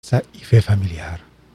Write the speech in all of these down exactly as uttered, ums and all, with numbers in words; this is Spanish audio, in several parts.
y fe familiar.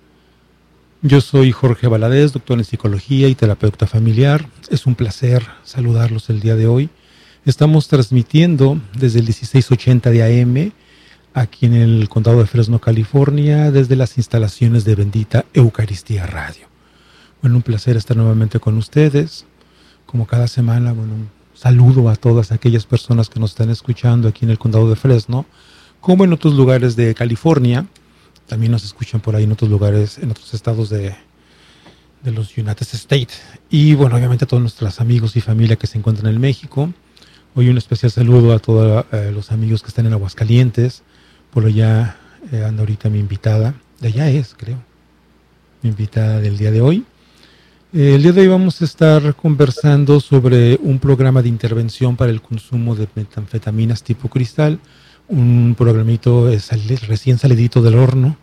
Yo soy Jorge Valadez, doctor en psicología y terapeuta familiar. Es un placer saludarlos el día de hoy. Estamos transmitiendo desde el dieciséis ochenta de A M aquí en el condado de Fresno, California, desde las instalaciones de Bendita Eucaristía Radio. Bueno, un placer estar nuevamente con ustedes. Como cada semana, bueno, un saludo a todas aquellas personas que nos están escuchando aquí en el condado de Fresno, como en otros lugares de California. También nos escuchan por ahí en otros lugares, en otros estados de, de los United States. Y bueno, obviamente a todos nuestros amigos y familia que se encuentran en México. Hoy un especial saludo a todos eh, los amigos que están en Aguascalientes. Por allá eh, anda ahorita mi invitada. De allá es, creo. Mi invitada del día de hoy. Eh, el día de hoy vamos a estar conversando sobre un programa de intervención para el consumo de metanfetaminas tipo cristal. Un programito eh, sal, recién salidito del horno.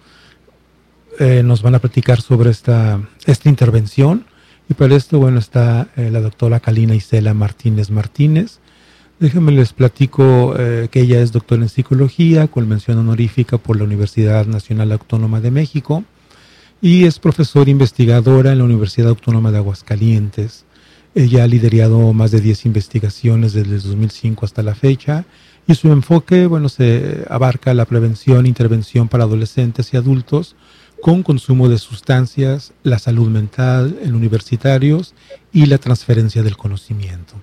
Eh, nos van a platicar sobre esta, esta intervención. Y para esto, bueno, está eh, la doctora Kalina Isela Martínez Martínez. Déjenme les platico eh, que ella es doctora en psicología, con mención honorífica por la Universidad Nacional Autónoma de México. Y es profesora investigadora en la Universidad Autónoma de Aguascalientes. Ella ha liderado más de diez investigaciones desde el dos mil cinco hasta la fecha. Y su enfoque, bueno, se abarca la prevención e intervención para adolescentes y adultos con consumo de sustancias, la salud mental en universitarios y la transferencia del conocimiento.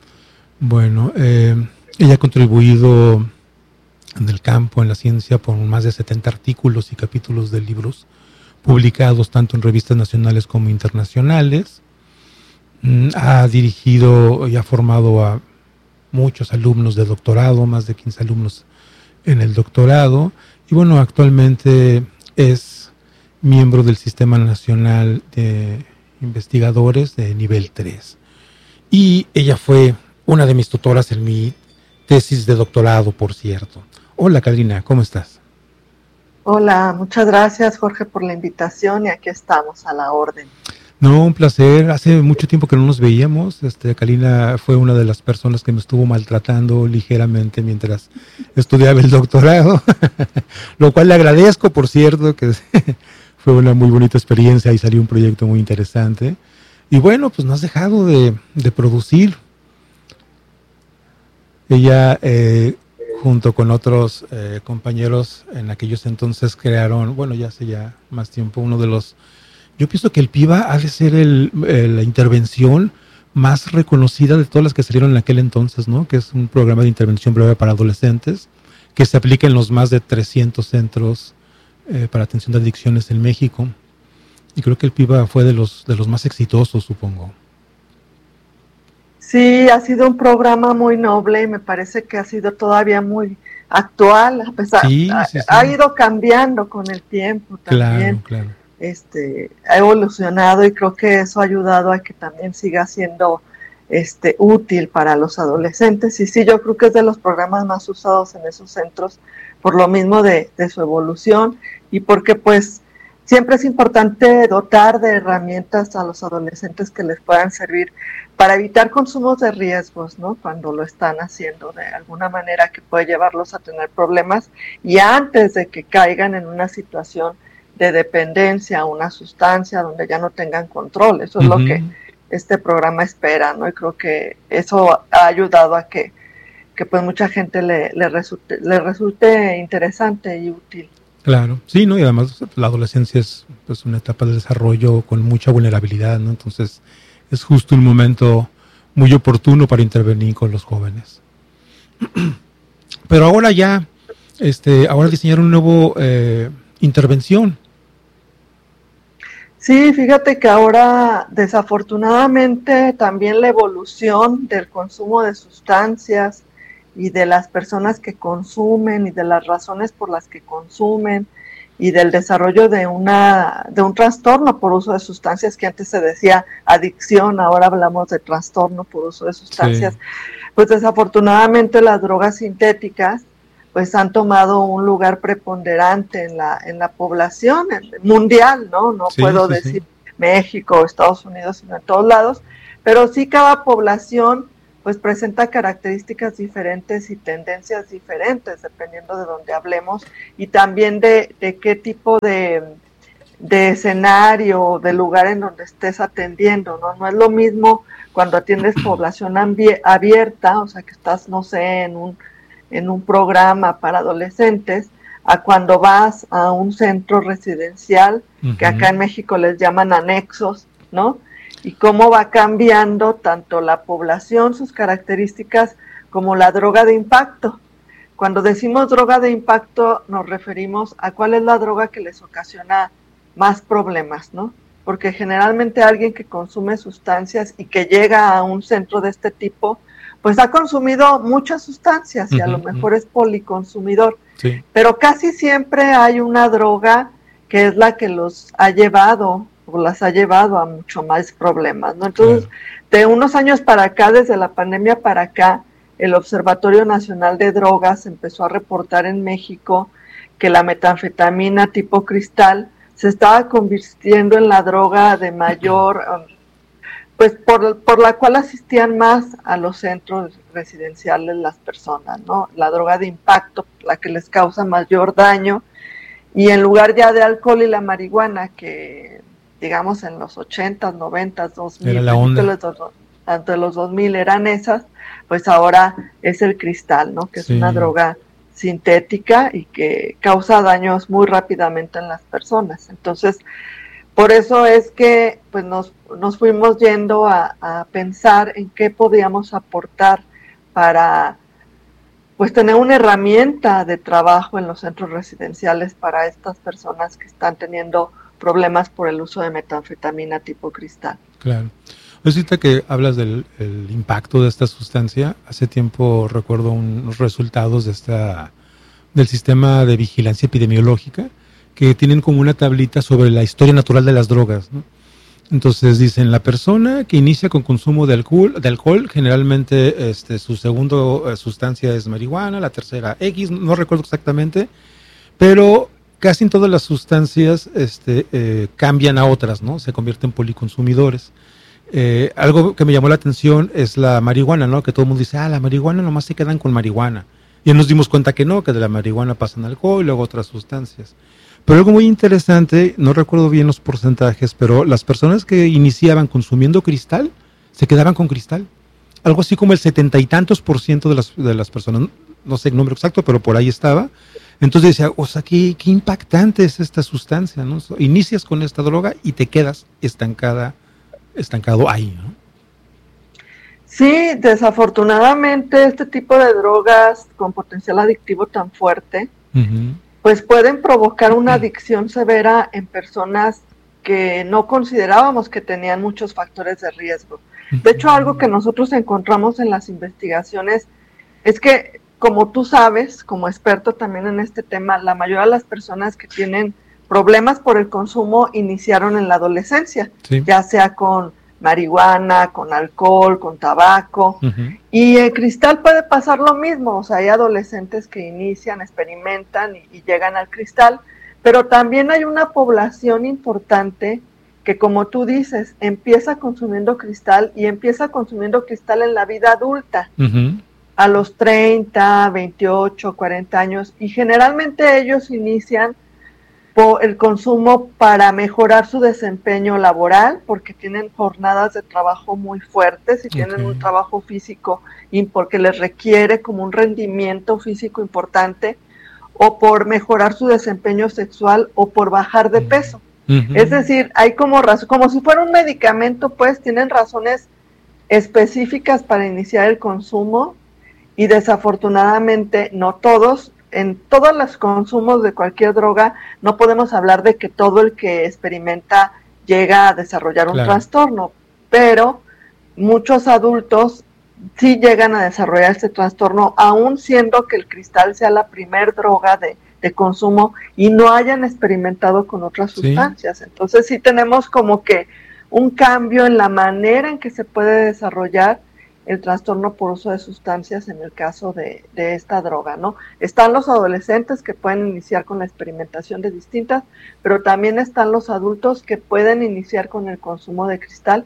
Bueno, eh, ella ha contribuido en el campo, en la ciencia, por más de setenta artículos y capítulos de libros publicados tanto en revistas nacionales como internacionales. Mm, ha dirigido y ha formado a muchos alumnos de doctorado, más de quince alumnos en el doctorado, y bueno, actualmente es miembro del Sistema Nacional de Investigadores de nivel tres. Y ella fue una de mis tutoras en mi tesis de doctorado, por cierto. Hola, Kalina, ¿cómo estás? Hola, muchas gracias, Jorge, por la invitación, y aquí estamos a la orden. No, un placer. Hace mucho tiempo que no nos veíamos. Este, Kalina fue una de las personas que me estuvo maltratando ligeramente mientras estudiaba el doctorado, lo cual le agradezco, por cierto, que fue una muy bonita experiencia y salió un proyecto muy interesante. Y bueno, pues no has dejado de, de producir. Ella, eh, junto con otros eh, compañeros en aquellos entonces, crearon, bueno, ya hace ya más tiempo, uno de los... Yo pienso que el PIVA ha de ser el, el, la intervención más reconocida de todas las que salieron en aquel entonces, ¿no? Que es un programa de intervención breve para adolescentes que se aplica en los más de trescientos centros eh, para atención de adicciones en México. Y creo que el PIVA fue de los, de los más exitosos, supongo. Sí, ha sido un programa muy noble y me parece que ha sido todavía muy actual, a pesar, sí, sí, sí. Ha, ha ido cambiando con el tiempo también. Claro, claro. Este, ha evolucionado y creo que eso ha ayudado a que también siga siendo este, útil para los adolescentes. Y sí, yo creo que es de los programas más usados en esos centros por lo mismo de, de su evolución y porque pues siempre es importante dotar de herramientas a los adolescentes que les puedan servir para evitar consumos de riesgos, ¿no? Cuando lo están haciendo de alguna manera que puede llevarlos a tener problemas y antes de que caigan en una situación de dependencia a una sustancia donde ya no tengan control. Eso es uh-huh. lo que este programa espera, ¿no? Y creo que eso ha ayudado a que, que pues mucha gente le, le, resulte, le resulte interesante y útil. Claro, sí, ¿no? Y además la adolescencia es pues una etapa de desarrollo con mucha vulnerabilidad, ¿no? Entonces es justo un momento muy oportuno para intervenir con los jóvenes. Pero ahora ya, este, ahora diseñaron un nuevo eh, intervención. Sí, fíjate que ahora desafortunadamente también la evolución del consumo de sustancias y de las personas que consumen y de las razones por las que consumen y del desarrollo de una de un trastorno por uso de sustancias, que antes se decía adicción, ahora hablamos de trastorno por uso de sustancias, sí. Pues desafortunadamente las drogas sintéticas pues han tomado un lugar preponderante en la en la población mundial, ¿no? No sí, puedo sí, decir sí. México, Estados Unidos, sino en todos lados, pero sí cada población pues presenta características diferentes y tendencias diferentes, dependiendo de dónde hablemos, y también de, de qué tipo de, de escenario, de lugar en donde estés atendiendo, ¿no? No es lo mismo cuando atiendes población abierta, o sea, que estás, no sé, en un, en un programa para adolescentes, a cuando vas a un centro residencial, uh-huh. que acá en México les llaman anexos, ¿no? Y cómo va cambiando tanto la población, sus características, como la droga de impacto. Cuando decimos droga de impacto, nos referimos a cuál es la droga que les ocasiona más problemas, ¿no? Porque generalmente alguien que consume sustancias y que llega a un centro de este tipo, pues ha consumido muchas sustancias y uh-huh, a lo mejor uh-huh. es policonsumidor. Sí. Pero casi siempre hay una droga que es la que los ha llevado o las ha llevado a mucho más problemas, ¿no? Entonces, claro. de unos años para acá, desde la pandemia para acá, el Observatorio Nacional de Drogas empezó a reportar en México que la metanfetamina tipo cristal se estaba convirtiendo en la droga de mayor, pues por, por la cual asistían más a los centros residenciales las personas, ¿no? La droga de impacto, la que les causa mayor daño, y en lugar ya de alcohol y la marihuana, que digamos en los ochentas, noventas, dos mil, era la onda. Tanto de los dos mil eran esas, pues ahora es el cristal, ¿no? Que sí. es una droga sintética y que causa daños muy rápidamente en las personas. Entonces, por eso es que pues nos, nos fuimos yendo a, a pensar en qué podíamos aportar para pues tener una herramienta de trabajo en los centros residenciales para estas personas que están teniendo problemas por el uso de metanfetamina tipo cristal. Claro. Ahorita que hablas del el impacto de esta sustancia, hace tiempo recuerdo unos resultados de esta del sistema de vigilancia epidemiológica que tienen como una tablita sobre la historia natural de las drogas, ¿no? Entonces dicen, la persona que inicia con consumo de alcohol, de alcohol generalmente este, su segunda eh, sustancia es marihuana, la tercera X, no recuerdo exactamente, pero casi en todas las sustancias este, eh, cambian a otras, ¿no? Se convierten en policonsumidores. Eh, algo que me llamó la atención es la marihuana, ¿no? Que todo el mundo dice, ah, la marihuana nomás se quedan con marihuana. Y nos dimos cuenta que no, que de la marihuana pasan alcohol y luego otras sustancias. Pero algo muy interesante, no recuerdo bien los porcentajes, pero las personas que iniciaban consumiendo cristal, se quedaban con cristal. Algo así como el setenta y tantos por ciento de las, de las personas, no sé el número exacto, pero por ahí estaba. Entonces decía, o sea, qué, qué impactante es esta sustancia, ¿no? Inicias con esta droga y te quedas estancada, estancado ahí, ¿no? Sí, desafortunadamente este tipo de drogas con potencial adictivo tan fuerte, uh-huh. pues pueden provocar una adicción severa en personas que no considerábamos que tenían muchos factores de riesgo. De hecho, algo que nosotros encontramos en las investigaciones es que, como tú sabes, como experto también en este tema, la mayoría de las personas que tienen problemas por el consumo iniciaron en la adolescencia, sí. ya sea con marihuana, con alcohol, con tabaco, uh-huh. y el cristal puede pasar lo mismo, o sea, hay adolescentes que inician, experimentan y, y llegan al cristal, pero también hay una población importante que, como tú dices, empieza consumiendo cristal y empieza consumiendo cristal en la vida adulta, uh-huh. a los treinta, veintiocho, cuarenta años, y generalmente ellos inician por el consumo para mejorar su desempeño laboral, porque tienen jornadas de trabajo muy fuertes y okay. tienen un trabajo físico y porque les requiere como un rendimiento físico importante, o por mejorar su desempeño sexual o por bajar de peso. Uh-huh. Es decir, hay como razón, como si fuera un medicamento, pues tienen razones específicas para iniciar el consumo y desafortunadamente no todos. En todos los consumos de cualquier droga no podemos hablar de que todo el que experimenta llega a desarrollar un claro. trastorno, pero muchos adultos sí llegan a desarrollar este trastorno, aún siendo que el cristal sea la primer droga de, de consumo y no hayan experimentado con otras sustancias. ¿Sí? Entonces sí tenemos como que un cambio en la manera en que se puede desarrollar el trastorno por uso de sustancias en el caso de, de esta droga, ¿no? Están los adolescentes que pueden iniciar con la experimentación de distintas, pero también están los adultos que pueden iniciar con el consumo de cristal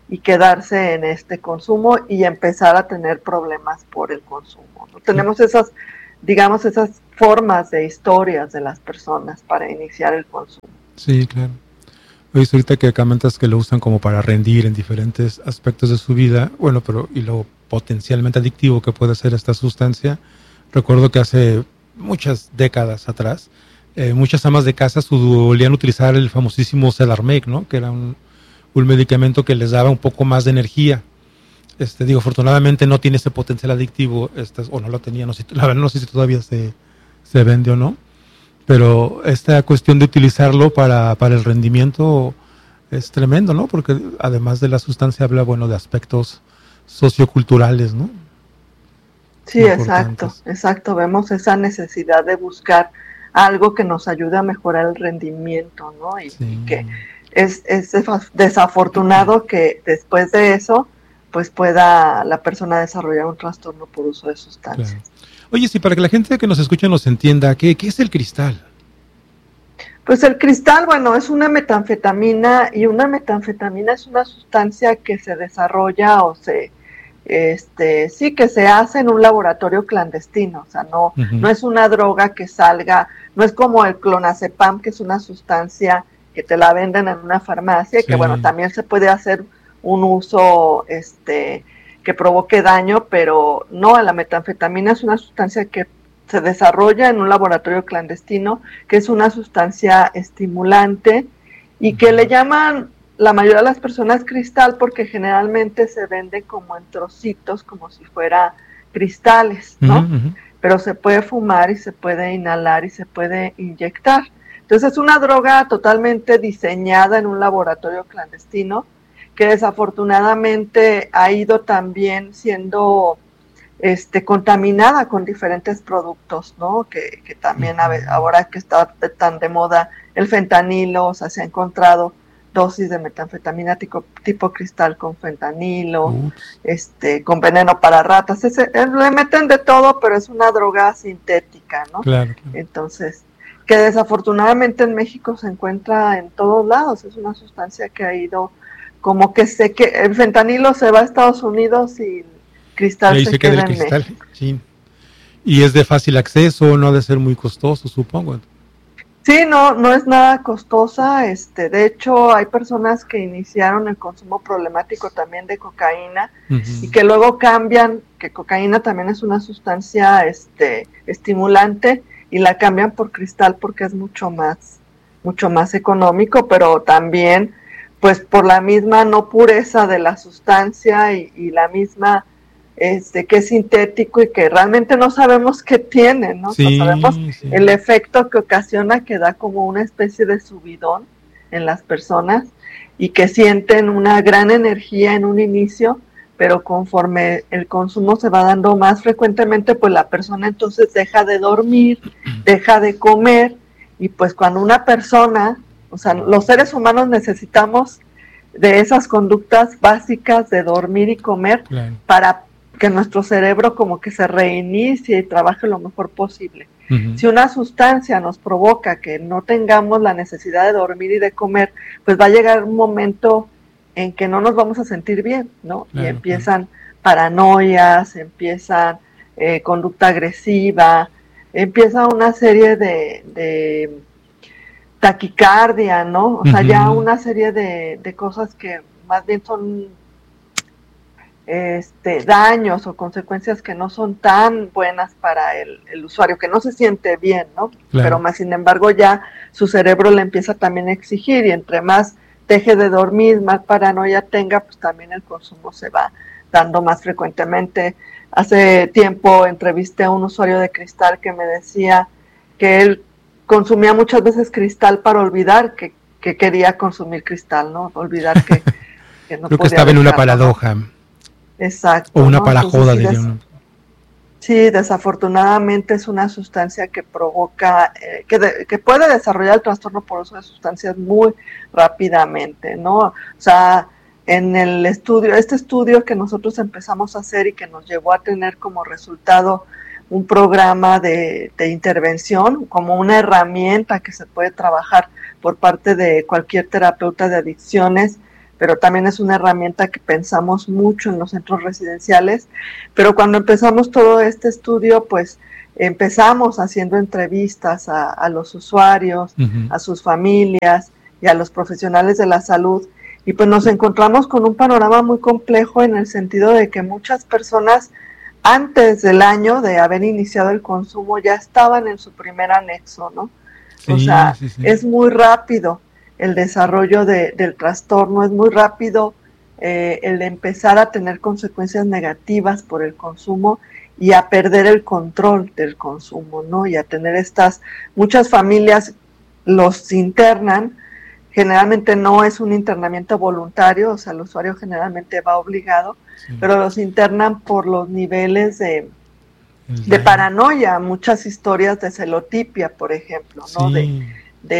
y quedarse en este consumo y empezar a tener problemas por el consumo, ¿no? Tenemos esas, digamos, esas formas de historias de las personas para iniciar el consumo. Sí, claro. Oye, ahorita que comentas que lo usan como para rendir en diferentes aspectos de su vida, bueno, pero y lo potencialmente adictivo que puede ser esta sustancia, recuerdo que hace muchas décadas atrás, eh, muchas amas de casa solían utilizar el famosísimo Sedarmec, ¿no? Que era un, un medicamento que les daba un poco más de energía. Este, digo, afortunadamente no tiene ese potencial adictivo, este, o no lo tenía, no sé, la verdad no sé si todavía se, se vende o no, pero esta cuestión de utilizarlo para, para el rendimiento es tremendo, ¿no? Porque además de la sustancia habla, bueno, de aspectos socioculturales, ¿no? Sí, exacto, exacto. Vemos esa necesidad de buscar algo que nos ayude a mejorar el rendimiento, ¿no? Y, sí. y que es, es desafortunado que después de eso, pues pueda la persona desarrollar un trastorno por uso de sustancias. Claro. Oye, sí, para que la gente que nos escucha nos entienda, ¿qué, qué es el cristal? Pues el cristal, bueno, es una metanfetamina, y una metanfetamina es una sustancia que se desarrolla o se, este, sí, que se hace en un laboratorio clandestino, o sea, no, uh-huh. no es una droga que salga, no es como el clonazepam, que es una sustancia que te la venden en una farmacia, sí. que bueno, también se puede hacer un uso, este, que provoque daño, pero no, la metanfetamina es una sustancia que se desarrolla en un laboratorio clandestino, que es una sustancia estimulante y que le llaman la mayoría de las personas cristal porque generalmente se vende como en trocitos, como si fuera cristales, ¿no? Uh-huh. Pero se puede fumar y se puede inhalar y se puede inyectar. Entonces es una droga totalmente diseñada en un laboratorio clandestino que desafortunadamente ha ido también siendo Este, contaminada con diferentes productos, ¿no? Que, que también uh-huh. ahora que está tan de moda el fentanilo, o sea, se ha encontrado dosis de metanfetamina tipo, tipo cristal con fentanilo, uh-huh. este, con veneno para ratas, ese, le meten de todo, pero es una droga sintética, ¿no? Claro, claro. Entonces, que desafortunadamente en México se encuentra en todos lados, es una sustancia que ha ido, como que sé que el fentanilo se va a Estados Unidos y cristal y se, se queda, queda el cristal, sí. Y es de fácil acceso, no ha de ser muy costoso, supongo. Sí, no, no es nada costosa. Este, de hecho, hay personas que iniciaron el consumo problemático también de cocaína uh-huh. y que luego cambian, que cocaína también es una sustancia, este, estimulante y la cambian por cristal porque es mucho más, mucho más económico, pero también, pues, por la misma no pureza de la sustancia y, y la misma Este, que es sintético y que realmente no sabemos qué tiene, ¿no? Sí, o sea, sabemos sí. el efecto que ocasiona, que da como una especie de subidón en las personas y que sienten una gran energía en un inicio, pero conforme el consumo se va dando más frecuentemente, pues la persona entonces deja de dormir, deja de comer, y pues cuando una persona, o sea, los seres humanos necesitamos de esas conductas básicas de dormir y comer claro. para que nuestro cerebro como que se reinicie y trabaje lo mejor posible. Uh-huh. Si una sustancia nos provoca que no tengamos la necesidad de dormir y de comer, pues va a llegar un momento en que no nos vamos a sentir bien, ¿no? Claro, y empiezan claro. paranoias, empiezan eh, conducta agresiva, empieza una serie de, de taquicardia, ¿no? O sea, uh-huh. ya una serie de, de cosas que más bien son Este, daños o consecuencias que no son tan buenas para el, el usuario, que no se siente bien, ¿no? Claro. Pero más sin embargo ya su cerebro le empieza también a exigir y entre más deje de dormir, más paranoia tenga, pues también el consumo se va dando más frecuentemente. Hace tiempo entrevisté a un usuario de cristal que me decía que él consumía muchas veces cristal para olvidar que, que quería consumir cristal, ¿no? Olvidar que, que no Creo podía que estaba en una dejarlo, paradoja. ¿no? Exacto. O una ¿no? parajoda, Entonces, sí, diría des- uno. Sí, desafortunadamente es una sustancia que provoca, eh, que, de, que puede desarrollar el trastorno por uso de sustancias muy rápidamente, ¿no? O sea, en el estudio, este estudio que nosotros empezamos a hacer y que nos llevó a tener como resultado un programa de, de intervención, como una herramienta que se puede trabajar por parte de cualquier terapeuta de adicciones, pero también es una herramienta que pensamos mucho en los centros residenciales. Pero cuando empezamos todo este estudio, pues empezamos haciendo entrevistas a, a los usuarios, uh-huh. a sus familias y a los profesionales de la salud, y pues nos encontramos con un panorama muy complejo en el sentido de que muchas personas antes del año de haber iniciado el consumo ya estaban en su primer anexo, ¿no? Sí, o sea, sí, sí. Es muy rápido el desarrollo de, del trastorno, es muy rápido eh, el empezar a tener consecuencias negativas por el consumo y a perder el control del consumo, ¿no? Y a tener estas, muchas familias los internan, generalmente no es un internamiento voluntario, o sea, el usuario generalmente va obligado, sí. pero los internan por los niveles de, de paranoia, muchas historias de celotipia, por ejemplo, ¿no? Sí. De,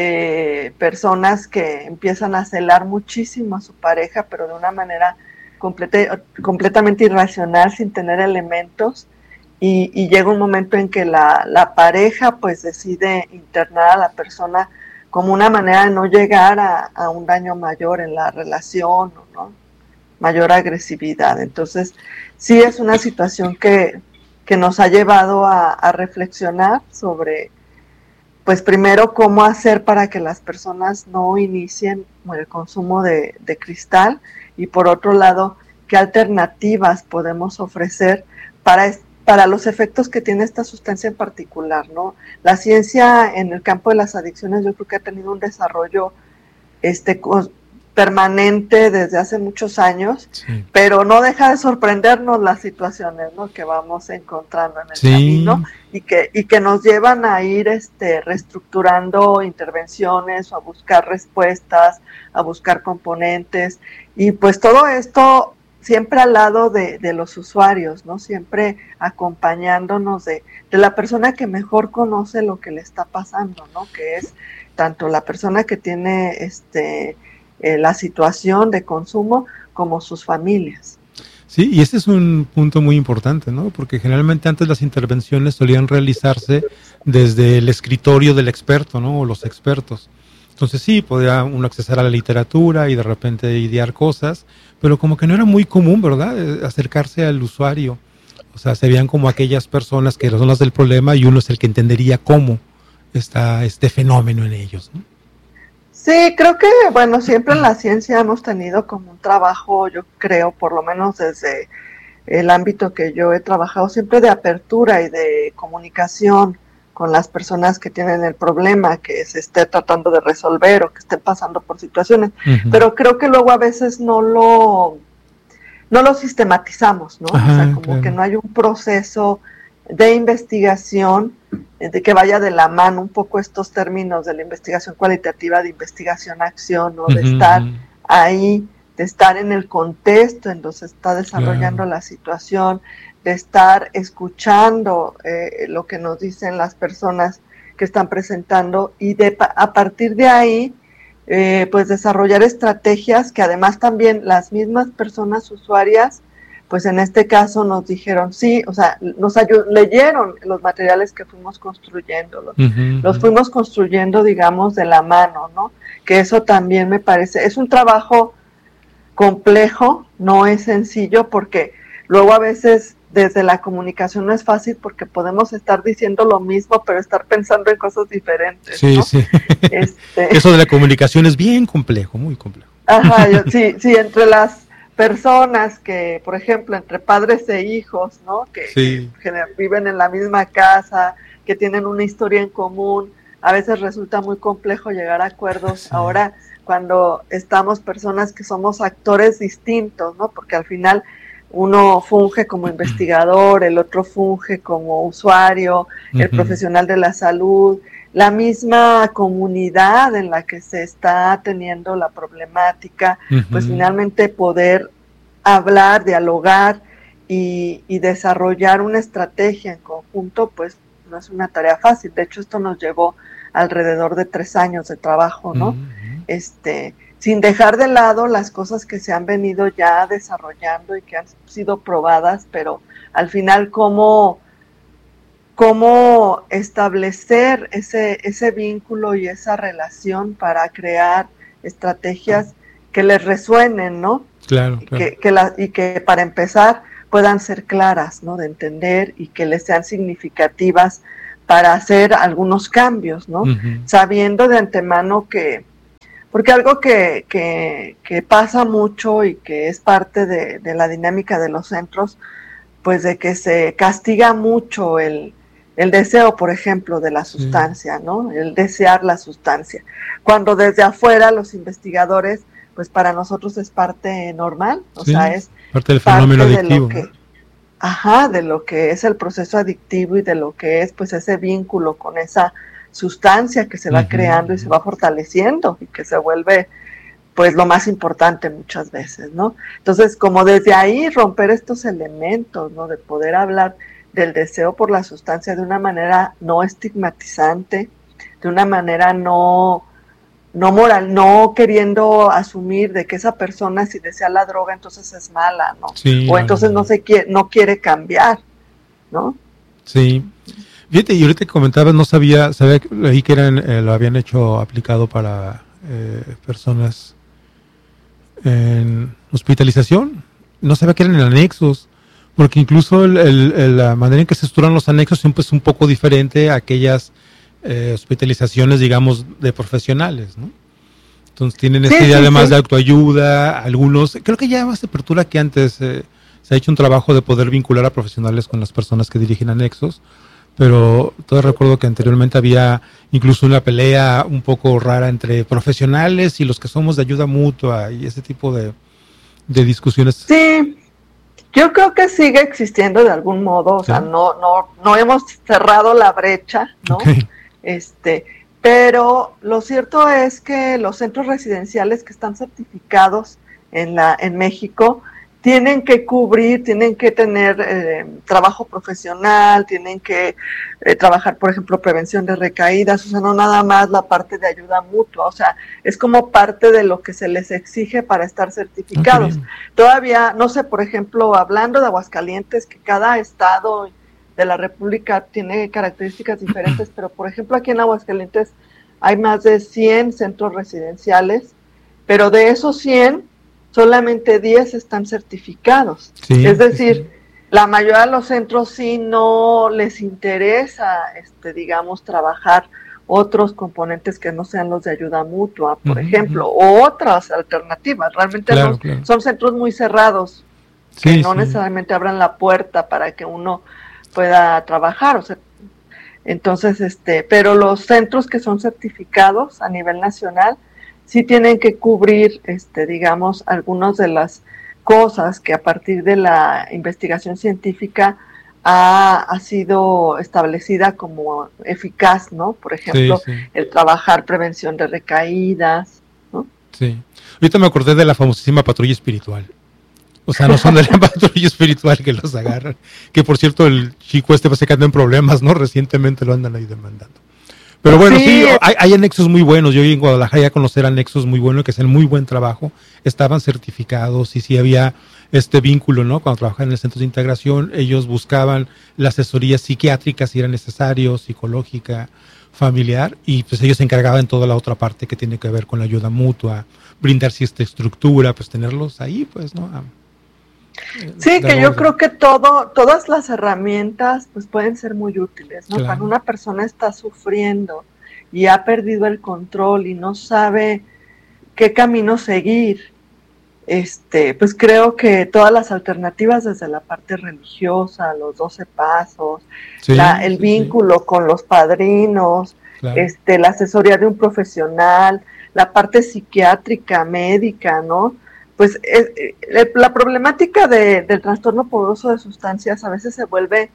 de personas que empiezan a celar muchísimo a su pareja, pero de una manera completa, completamente irracional, sin tener elementos, y, y llega un momento en que la, la pareja pues decide internar a la persona como una manera de no llegar a, a un daño mayor en la relación, ¿no? Mayor agresividad. Entonces, sí es una situación que, que nos ha llevado a, a reflexionar sobre, pues primero, cómo hacer para que las personas no inicien el consumo de, de cristal, y por otro lado, qué alternativas podemos ofrecer para para los efectos que tiene esta sustancia en particular, ¿no? La ciencia en el campo de las adicciones yo creo que ha tenido un desarrollo este, permanente desde hace muchos años, sí. pero no deja de sorprendernos las situaciones, ¿no? que vamos encontrando en el sí. camino y que, y que nos llevan a ir este, reestructurando intervenciones o a buscar respuestas, a buscar componentes, y pues todo esto siempre al lado de, de los usuarios, ¿no? Siempre acompañándonos de, de la persona que mejor conoce lo que le está pasando, ¿no? Que es tanto la persona que tiene este eh, la situación de consumo como sus familias. Sí, y este es un punto muy importante, ¿no? Porque generalmente antes las intervenciones solían realizarse desde el escritorio del experto, ¿no? O los expertos. Entonces sí, podía uno accesar a la literatura y de repente idear cosas, pero como que no era muy común, ¿verdad? Acercarse al usuario. O sea, se veían como aquellas personas que son las del problema y uno es el que entendería cómo está este fenómeno en ellos, ¿no? Sí, creo que, bueno, siempre en la ciencia hemos tenido como un trabajo, yo creo, por lo menos desde el ámbito que yo he trabajado, siempre de apertura y de comunicación con las personas que tienen el problema, que se esté tratando de resolver o que estén pasando por situaciones, uh-huh. pero creo que luego a veces no lo no lo sistematizamos, ¿no? Ajá, o sea, como claro. que no hay un proceso de investigación de que vaya de la mano un poco estos términos de la investigación cualitativa, de investigación-acción, ¿no? Uh-huh. De estar ahí, de estar en el contexto en donde se está desarrollando claro. la situación, de estar escuchando eh, lo que nos dicen las personas que están presentando y de a partir de ahí eh, pues desarrollar estrategias que además también las mismas personas usuarias pues en este caso nos dijeron sí, o sea, nos ayud- leyeron los materiales que fuimos construyendo, los, uh-huh. los fuimos construyendo digamos de la mano, ¿no? Que eso también me parece, es un trabajo complejo, no es sencillo porque luego a veces desde la comunicación no es fácil porque podemos estar diciendo lo mismo, pero estar pensando en cosas diferentes, sí, ¿no? Sí, este... Eso de la comunicación es bien complejo, muy complejo. Ajá, yo, sí, sí, entre las personas que, por ejemplo, entre padres e hijos, ¿no? Que, sí. que viven en la misma casa, que tienen una historia en común, a veces resulta muy complejo llegar a acuerdos. Sí. Ahora, cuando estamos personas que somos actores distintos, ¿no? Porque al final uno funge como investigador, el otro funge como usuario, uh-huh. el profesional de la salud, la misma comunidad en la que se está teniendo la problemática, uh-huh. pues finalmente poder hablar, dialogar y, y desarrollar una estrategia en conjunto, pues no es una tarea fácil. De hecho, esto nos llevó alrededor de tres años de trabajo, ¿no? Uh-huh. Este... sin dejar de lado las cosas que se han venido ya desarrollando y que han sido probadas, pero al final cómo, cómo establecer ese, ese vínculo y esa relación para crear estrategias que les resuenen, ¿no? Claro, claro. Que, que la, y que para empezar puedan ser claras, ¿no? De entender y que les sean significativas para hacer algunos cambios, ¿no? Uh-huh. Sabiendo de antemano que, porque algo que, que, que pasa mucho y que es parte de, de la dinámica de los centros, pues de que se castiga mucho el, el deseo, por ejemplo, de la sustancia, sí. ¿no? El desear la sustancia. Cuando desde afuera los investigadores, pues para nosotros es parte normal, o sí, sea, es parte del fenómeno parte adictivo. De lo que, ¿no? Ajá, de lo que es el proceso adictivo y de lo que es pues ese vínculo con esa sustancia que se va uh-huh, creando y uh-huh. se va fortaleciendo y que se vuelve pues lo más importante muchas veces, ¿no? Entonces, como desde ahí romper estos elementos, ¿no? De poder hablar del deseo por la sustancia de una manera no estigmatizante, de una manera no, no moral, no queriendo asumir de que esa persona si desea la droga entonces es mala, ¿no? Sí, o entonces no, no se quiere, no quiere cambiar, ¿no? Sí. Fíjate, y ahorita que comentabas, no sabía, sabía que leí que eran, eh, lo habían hecho aplicado para eh, personas en hospitalización. No sabía que eran en anexos, porque incluso el, el, el, la manera en que se estructuran los anexos siempre es un poco diferente a aquellas eh, hospitalizaciones, digamos, de profesionales, ¿no? Entonces tienen esta sí, idea sí, además sí. de autoayuda, algunos, creo que ya más de apertura que antes, eh, se ha hecho un trabajo de poder vincular a profesionales con las personas que dirigen anexos, pero todavía recuerdo que anteriormente había incluso una pelea un poco rara entre profesionales y los que somos de ayuda mutua y ese tipo de, de discusiones. Sí, yo creo que sigue existiendo de algún modo, o ¿sí? sea, no, no, no hemos cerrado la brecha, ¿no? Okay. Este, pero lo cierto es que los centros residenciales que están certificados en la, en México, tienen que cubrir, tienen que tener eh, trabajo profesional, tienen que eh, trabajar, por ejemplo, prevención de recaídas, o sea, no nada más la parte de ayuda mutua, o sea, es como parte de lo que se les exige para estar certificados. Okay. Todavía, no sé, por ejemplo, hablando de Aguascalientes, que cada estado de la República tiene características diferentes, pero por ejemplo aquí en Aguascalientes hay más de cien centros residenciales, pero de esos cien, solamente diez están certificados. Sí, es decir, sí, sí. la mayoría de los centros sí no les interesa, este, digamos, trabajar otros componentes que no sean los de ayuda mutua, por uh-huh, ejemplo, uh-huh. o otras alternativas. Realmente claro, no, claro. son centros muy cerrados, que sí, no sí. necesariamente abran la puerta para que uno pueda trabajar. O sea, entonces, este, pero los centros que son certificados a nivel nacional sí tienen que cubrir, este, digamos, algunas de las cosas que a partir de la investigación científica ha, ha sido establecida como eficaz, ¿no? Por ejemplo, sí, sí. el trabajar prevención de recaídas, ¿no? Sí. Ahorita me acordé de la famosísima patrulla espiritual. O sea, no son de la patrulla espiritual que los agarran. Que, por cierto, el chico este parece que anda en problemas, ¿no? Recientemente lo andan ahí demandando. Pero bueno, sí, sí hay, hay anexos muy buenos. Yo en Guadalajara ya conocer anexos muy buenos que hacen muy buen trabajo. Estaban certificados y sí había este vínculo, ¿no? Cuando trabajaban en el centro de integración, ellos buscaban la asesoría psiquiátrica si era necesario, psicológica, familiar, y pues ellos se encargaban toda la otra parte que tiene que ver con la ayuda mutua, brindar cierta estructura, pues tenerlos ahí, pues, ¿no? A, Sí, que yo creo que todo, todas las herramientas pues pueden ser muy útiles, ¿no? Claro. Cuando una persona está sufriendo y ha perdido el control y no sabe qué camino seguir, este, pues creo que todas las alternativas desde la parte religiosa, los doce pasos, sí, la, el sí, vínculo sí. con los padrinos, claro. este, la asesoría de un profesional, la parte psiquiátrica, médica, ¿no? Pues es, eh, la problemática de, del trastorno por uso de sustancias a veces se vuelve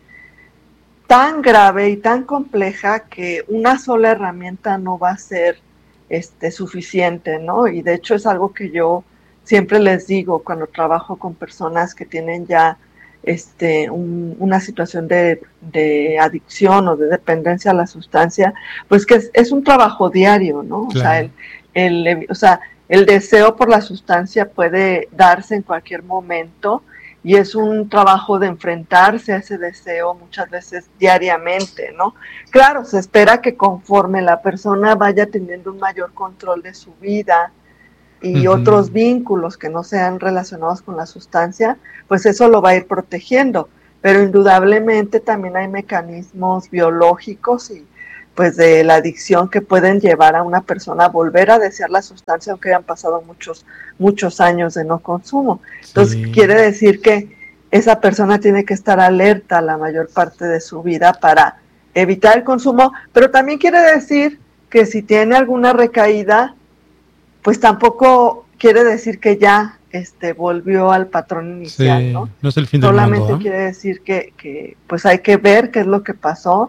tan grave y tan compleja que una sola herramienta no va a ser este, suficiente, ¿no? Y de hecho es algo que yo siempre les digo cuando trabajo con personas que tienen ya este, un, una situación de, de adicción o de dependencia a la sustancia, pues que es, es un trabajo diario, ¿no? Claro. O sea, el, el, o sea, el deseo por la sustancia puede darse en cualquier momento y es un trabajo de enfrentarse a ese deseo muchas veces diariamente, ¿no? Claro, se espera que conforme la persona vaya teniendo un mayor control de su vida y uh-huh. otros vínculos que no sean relacionados con la sustancia, pues eso lo va a ir protegiendo. Pero indudablemente también hay mecanismos biológicos y pues de la adicción que pueden llevar a una persona a volver a desear la sustancia aunque hayan pasado muchos, muchos años de no consumo. Entonces sí. quiere decir que esa persona tiene que estar alerta la mayor parte de su vida para evitar el consumo, pero también quiere decir que si tiene alguna recaída, pues tampoco quiere decir que ya este, volvió al patrón inicial, sí, ¿no? No es el fin del Solamente mundo, ¿eh? quiere decir que, que pues hay que ver qué es lo que pasó,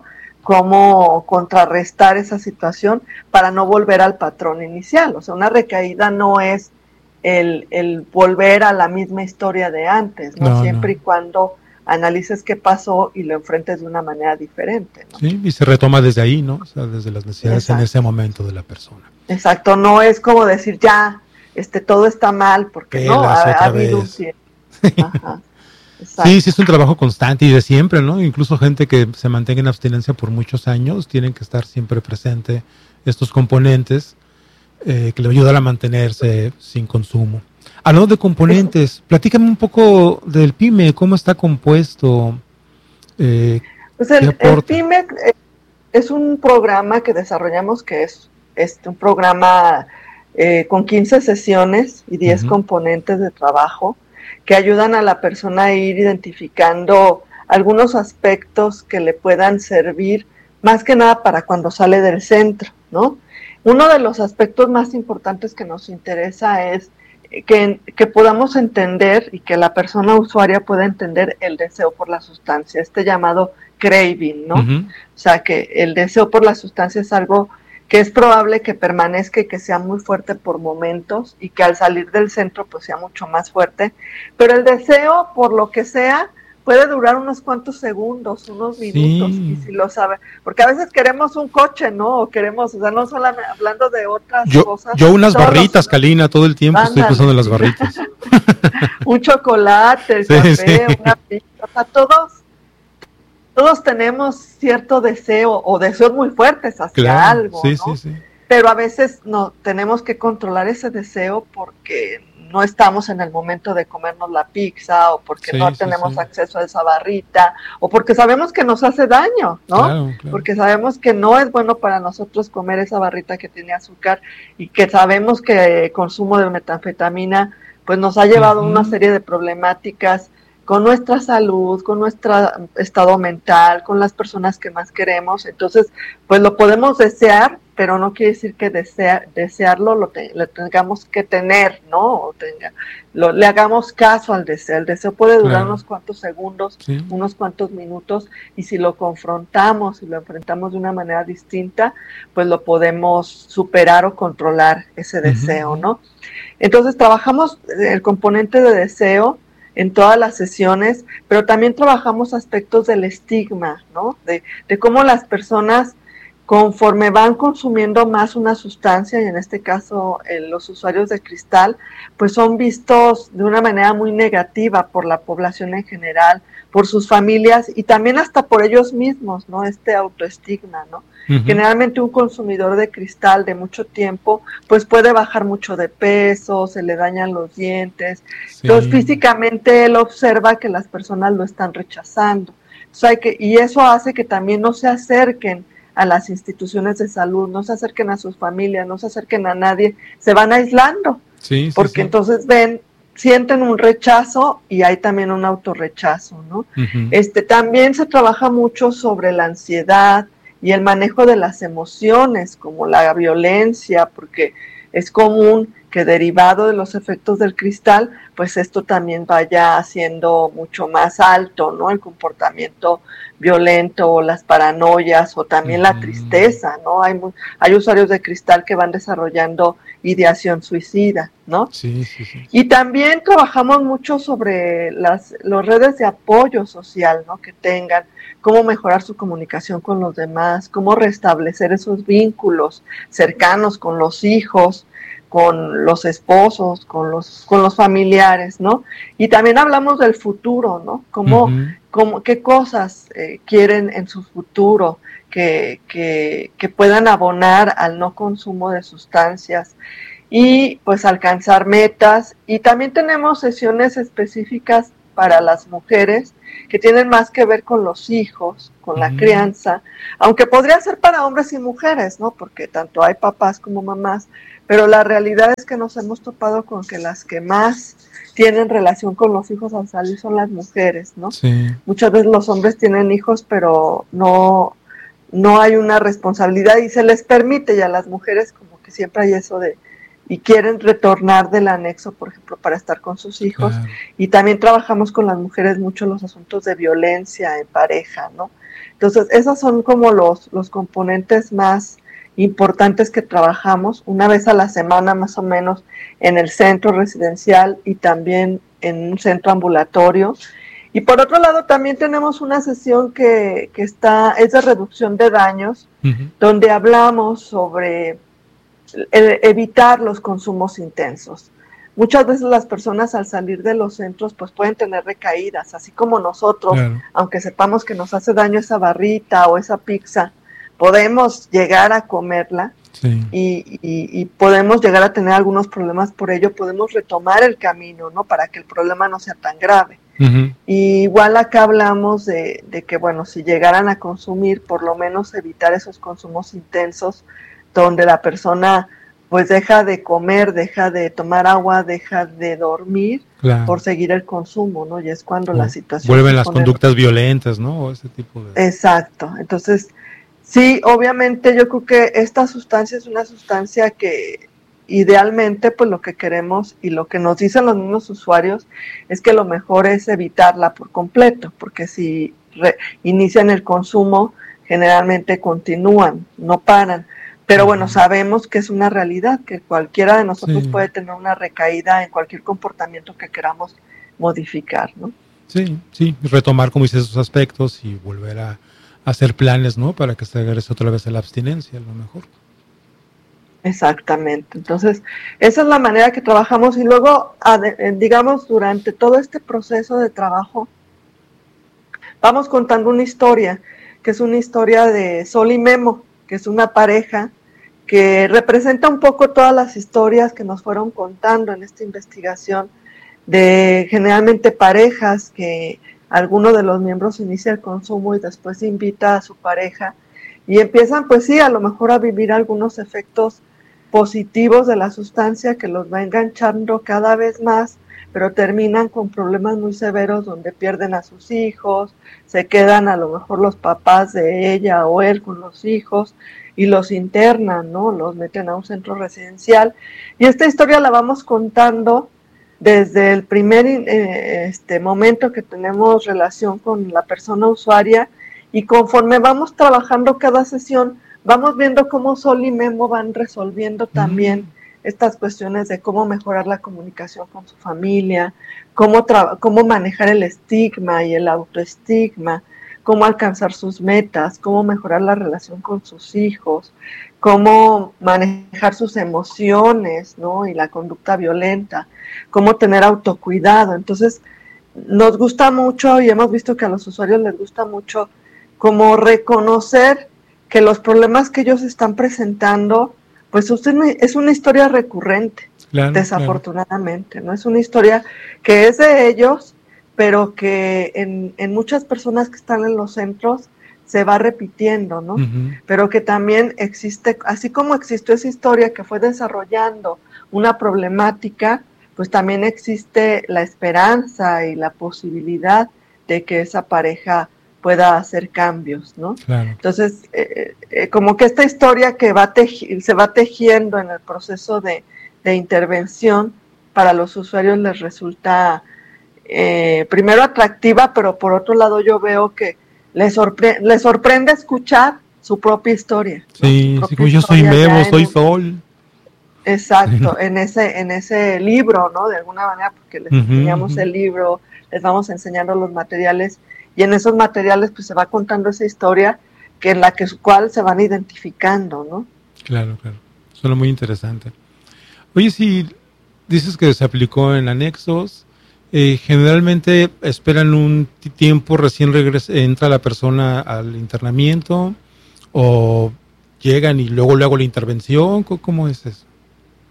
cómo contrarrestar esa situación para no volver al patrón inicial. O sea, una recaída no es el, el volver a la misma historia de antes, ¿no? No, Siempre no. y cuando analices qué pasó y lo enfrentes de una manera diferente, ¿no? Sí, y se retoma desde ahí, ¿no? O sea, desde las necesidades Exacto. en ese momento de la persona. Exacto, no es como decir ya, este, todo está mal, porque Pelas, no, ha, otra ha habido vez. un tiempo. Ajá. Sí, sí es un trabajo constante y de siempre, ¿no? Incluso gente que se mantenga en abstinencia por muchos años tienen que estar siempre presente estos componentes eh, que le ayudan a mantenerse sin consumo. Hablando de componentes, platícame un poco del PYME, cómo está compuesto. Eh, pues el, el PYME es un programa que desarrollamos que es, es un programa eh, con quince sesiones y diez uh-huh. componentes de trabajo que ayudan a la persona a ir identificando algunos aspectos que le puedan servir más que nada para cuando sale del centro, ¿no? Uno de los aspectos más importantes que nos interesa es que, que podamos entender y que la persona usuaria pueda entender el deseo por la sustancia, este llamado craving, ¿no? Uh-huh. O sea, que el deseo por la sustancia es algo que es probable que permanezca y que sea muy fuerte por momentos y que al salir del centro pues sea mucho más fuerte, pero el deseo por lo que sea puede durar unos cuantos segundos, unos minutos, sí. y si lo sabe, porque a veces queremos un coche, ¿no? O queremos, o sea, no solamente hablando de otras yo, cosas. Yo unas barritas, los... Kalina, todo el tiempo Ándale. Estoy pensando en las barritas. Un chocolate, el sí, café, sí. una pizza, o sea, todos Todos tenemos cierto deseo o deseos muy fuertes hacia claro, algo, sí, ¿no? Sí, sí. Pero a veces no tenemos que controlar ese deseo porque no estamos en el momento de comernos la pizza o porque sí, no tenemos sí, sí. acceso a esa barrita o porque sabemos que nos hace daño, ¿no? Claro, claro. Porque sabemos que no es bueno para nosotros comer esa barrita que tiene azúcar y que sabemos que el consumo de metanfetamina pues nos ha llevado uh-huh. a una serie de problemáticas con nuestra salud, con nuestro estado mental, con las personas que más queremos. Entonces, pues lo podemos desear, pero no quiere decir que desea, desearlo lo, te, lo tengamos que tener, ¿no? O tenga, lo, le hagamos caso al deseo. El deseo puede durar claro. unos cuantos segundos, sí. unos cuantos minutos, y si lo confrontamos y lo enfrentamos de una manera distinta, pues lo podemos superar o controlar ese deseo, uh-huh. ¿no? Entonces, trabajamos el componente de deseo en todas las sesiones, pero también trabajamos aspectos del estigma, ¿no? De, de cómo las personas, conforme van consumiendo más una sustancia, y en este caso eh, los usuarios de cristal, pues son vistos de una manera muy negativa por la población en general, por sus familias y también hasta por ellos mismos, ¿no? Este autoestigma, ¿no? Uh-huh. Generalmente un consumidor de cristal de mucho tiempo, pues puede bajar mucho de peso, se le dañan los dientes. Sí. Entonces, físicamente él observa que las personas lo están rechazando. O sea, que, y eso hace que también no se acerquen a las instituciones de salud, no se acerquen a sus familias, no se acerquen a nadie, se van aislando. Sí, sí, porque sí. entonces ven, sienten un rechazo y hay también un autorrechazo, ¿no? Uh-huh. Este, también se trabaja mucho sobre la ansiedad y el manejo de las emociones, como la violencia, porque es común que derivado de los efectos del cristal, pues esto también vaya siendo mucho más alto, ¿no? El comportamiento violento o las paranoias o también uh-huh. la tristeza, ¿no? Hay, hay usuarios de cristal que van desarrollando ideación suicida, ¿no? Sí, sí, sí. Y también trabajamos mucho sobre las, las redes de apoyo social, ¿no? Que tengan, cómo mejorar su comunicación con los demás, cómo restablecer esos vínculos cercanos con los hijos, con los esposos, con los, con los familiares, ¿no? Y también hablamos del futuro, ¿no? Cómo, uh-huh. cómo, qué cosas eh, quieren en su futuro que, que, que puedan abonar al no consumo de sustancias. y pues alcanzar metas. Y también tenemos sesiones específicas para las mujeres que tienen más que ver con los hijos, con la mm. crianza, aunque podría ser para hombres y mujeres, ¿no? Porque tanto hay papás como mamás, pero la realidad es que nos hemos topado con que las que más tienen relación con los hijos al salir son las mujeres, ¿no? Sí. Muchas veces los hombres tienen hijos, pero no, no hay una responsabilidad y se les permite, y a las mujeres como que siempre hay eso de, y quieren retornar del anexo, por ejemplo, para estar con sus hijos. Claro. Y también trabajamos con las mujeres mucho los asuntos de violencia en pareja, ¿no? Entonces, esos son como los, los componentes más importantes que trabajamos una vez a la semana más o menos en el centro residencial y también en un centro ambulatorio. Y por otro lado también tenemos una sesión que, que está, es de reducción de daños, uh-huh. donde hablamos sobre el, evitar los consumos intensos. Muchas veces las personas al salir de los centros pues pueden tener recaídas, así como nosotros, claro. aunque sepamos que nos hace daño esa barrita o esa pizza, podemos llegar a comerla sí. y, y, y podemos llegar a tener algunos problemas por ello, podemos retomar el camino, ¿no? Para que el problema no sea tan grave. Uh-huh. Y igual acá hablamos de, de que, bueno, si llegaran a consumir, por lo menos evitar esos consumos intensos, donde la persona pues deja de comer, deja de tomar agua, deja de dormir claro. por seguir el consumo, ¿no? Y es cuando o la situación... Vuelven las conductas violentas, ¿no? O ese tipo de... Exacto. Entonces, sí, obviamente yo creo que esta sustancia es una sustancia que idealmente pues lo que queremos y lo que nos dicen los mismos usuarios es que lo mejor es evitarla por completo, porque si re- inician el consumo generalmente continúan, no paran. Pero bueno, sabemos que es una realidad, que cualquiera de nosotros sí. puede tener una recaída en cualquier comportamiento que queramos modificar, ¿no? Sí, sí, retomar, como dices, esos aspectos y volver a, a hacer planes, ¿no? Para que se regrese otra vez a la abstinencia, a lo mejor. Exactamente. Entonces, esa es la manera que trabajamos y luego, digamos, durante todo este proceso de trabajo, vamos contando una historia, que es una historia de Sol y Memo, que es una pareja que representa un poco todas las historias que nos fueron contando en esta investigación de generalmente parejas que alguno de los miembros inicia el consumo y después invita a su pareja y empiezan pues sí a lo mejor a vivir algunos efectos positivos de la sustancia que los va enganchando cada vez más, pero terminan con problemas muy severos donde pierden a sus hijos, se quedan a lo mejor los papás de ella o él con los hijos y los internan, ¿no? Los meten a un centro residencial. Y esta historia la vamos contando desde el primer eh, este, momento que tenemos relación con la persona usuaria y conforme vamos trabajando cada sesión, vamos viendo cómo Sol y Memo van resolviendo también mm. estas cuestiones de cómo mejorar la comunicación con su familia, cómo, tra- cómo manejar el estigma y el autoestigma, cómo alcanzar sus metas, cómo mejorar la relación con sus hijos, cómo manejar sus emociones, ¿no? Y la conducta violenta, cómo tener autocuidado. Entonces, nos gusta mucho y hemos visto que a los usuarios les gusta mucho como reconocer que los problemas que ellos están presentando, pues es una historia recurrente, claro, desafortunadamente, claro. ¿no? Es una historia que es de ellos, pero que en, en muchas personas que están en los centros se va repitiendo, ¿no? Uh-huh. Pero que también existe, así como existió esa historia que fue desarrollando una problemática, pues también existe la esperanza y la posibilidad de que esa pareja pueda hacer cambios, ¿no? Claro. Entonces, eh, eh, como que esta historia que va teji- se va tejiendo en el proceso de, de intervención, para los usuarios les resulta eh, primero atractiva, pero por otro lado yo veo que les, sorpre- les sorprende escuchar su propia historia. ¿no? Sí, propia sí como yo soy Memo, soy un, Sol. Exacto, en ese, en ese libro, ¿no? De alguna manera, porque les uh-huh, enseñamos uh-huh. el libro, les vamos enseñando los materiales, y en esos materiales pues se va contando esa historia que en la que cual se van identificando, ¿no? Claro, claro. Suena muy interesante. Oye, si dices que se aplicó en anexos, eh, generalmente esperan un tiempo, recién regresa, entra la persona al internamiento, o llegan y luego luego la intervención, ¿cómo es eso?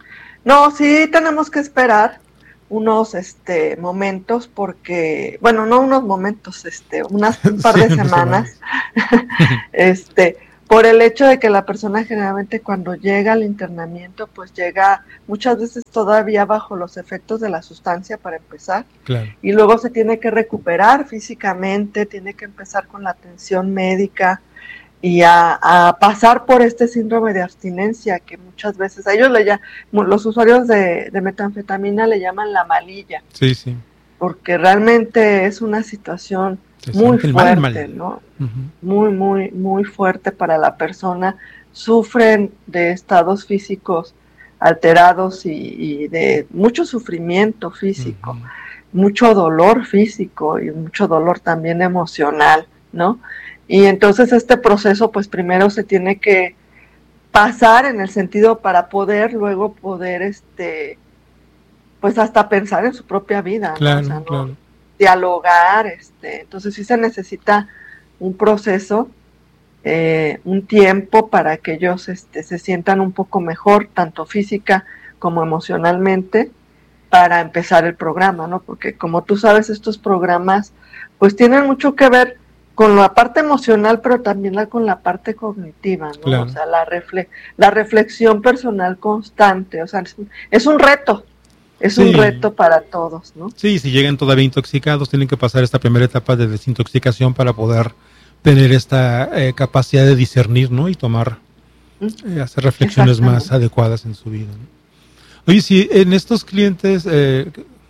No, sí tenemos que esperar unos este momentos porque, bueno, no unos momentos, este, unas un par sí, de semanas, este, por el hecho de que la persona generalmente cuando llega al internamiento, pues llega muchas veces todavía bajo los efectos de la sustancia para empezar, claro. Y luego se tiene que recuperar físicamente, tiene que empezar con la atención médica y a, a pasar por este síndrome de abstinencia que muchas veces, a ellos le llaman, los usuarios de, de metanfetamina le llaman la malilla. Sí, sí. Porque realmente es una situación Se muy siente el fuerte, mal, el mal. ¿no? Uh-huh. Muy, muy, muy fuerte para la persona. Sufren de estados físicos alterados y, y de mucho sufrimiento físico, uh-huh. mucho dolor físico y mucho dolor también emocional, ¿no? Y entonces este proceso, pues primero se tiene que pasar en el sentido para poder luego poder, este, pues hasta pensar en su propia vida, ¿no? Claro, o sea, ¿no? claro. Dialogar, este, entonces sí se necesita un proceso, eh, un tiempo para que ellos este, se sientan un poco mejor, tanto física como emocionalmente, para empezar el programa, ¿no? Porque como tú sabes, estos programas pues tienen mucho que ver con la parte emocional, pero también la, con la parte cognitiva, ¿no? Claro. O sea, la, refle la reflexión personal constante, o sea, es un, es un reto, es sí. un reto para todos, ¿no? Sí, si llegan todavía intoxicados, tienen que pasar esta primera etapa de desintoxicación para poder tener esta eh, capacidad de discernir, ¿no? Y tomar, eh, hacer reflexiones más adecuadas en su vida, ¿no? Oye, si en estos clientes, eh,